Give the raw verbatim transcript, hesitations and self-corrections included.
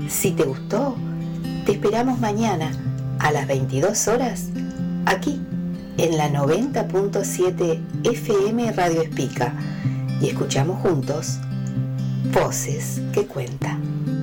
Si te gustó, te esperamos mañana a las veintidós horas, aquí en la noventa punto siete F M Radio Espica, y escuchamos juntos Voces que Cuentan.